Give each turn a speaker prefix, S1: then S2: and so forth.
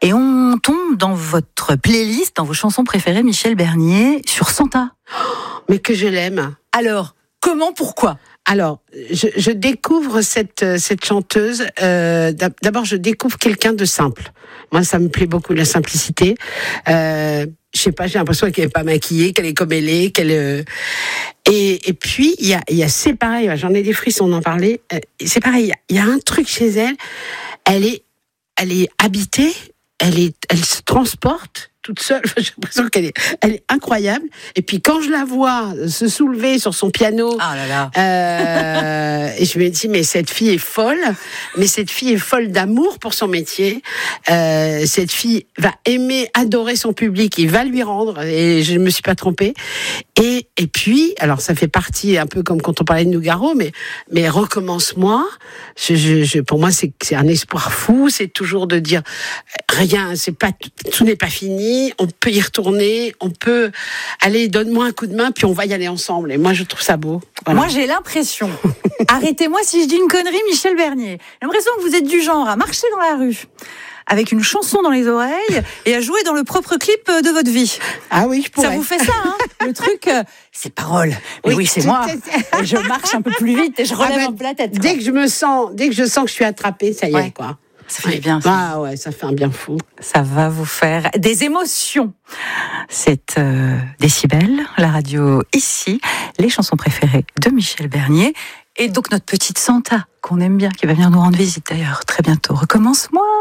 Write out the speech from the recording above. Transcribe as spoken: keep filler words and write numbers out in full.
S1: Et on tombe dans votre playlist, dans vos chansons préférées, Michel Bernier, sur Santa.
S2: Mais que je l'aime.
S1: Alors, comment, pourquoi ?
S2: Alors, je, je découvre cette cette chanteuse. Euh, d'abord, je découvre quelqu'un de simple. Moi, ça me plaît beaucoup, la simplicité. Euh, je sais pas, j'ai l'impression qu'elle est pas maquillée, qu'elle est comme elle est, qu'elle. Euh... Et et puis il y a il y a c'est pareil. J'en ai des frissons d'en parler. Euh, c'est pareil. Il y a un truc chez elle. Elle est elle est habitée. Elle est elle se transporte toute seule. J'ai l'impression qu'elle est, elle est incroyable. Et puis quand je la vois se soulever sur son piano,
S1: ah là là.
S2: Euh, et je me dis mais cette fille est folle. Mais cette fille est folle d'amour pour son métier. Euh, cette fille va aimer, adorer son public. Il va lui rendre. Et je ne me suis pas trompée. Et et puis alors ça fait partie un peu comme quand on parlait de Nougaro, mais mais recommence-moi. Je, je, je, pour moi c'est c'est un espoir fou. C'est toujours de dire rien. C'est pas tout n'est pas fini. On peut y retourner, on peut aller, donne-moi un coup de main, puis on va y aller ensemble. Et moi, je trouve ça beau. Voilà.
S1: Moi, j'ai l'impression, arrêtez-moi si je dis une connerie, Michel Bernier, j'ai l'impression que vous êtes du genre à marcher dans la rue avec une chanson dans les oreilles et à jouer dans le propre clip de votre vie.
S2: Ah oui, je pourrais.
S1: Ça vous fait ça, hein ? Le truc, euh, c'est parole. Mais oui, oui c'est moi. Je marche un peu plus vite et je relève ah ben, un peu la tête. Quoi.
S2: Dès que je me sens, dès que je sens que je suis attrapée, ça y
S1: ouais.
S2: est, quoi.
S1: Ça fait bien. Ça.
S2: Ah ouais, ça fait un bien fou.
S1: Ça va vous faire des émotions. C'est euh, Décibel, la radio ici, les chansons préférées de Michel Bernier. Et donc notre petite Santa, qu'on aime bien, qui va venir nous rendre visite d'ailleurs très bientôt. Recommence-moi.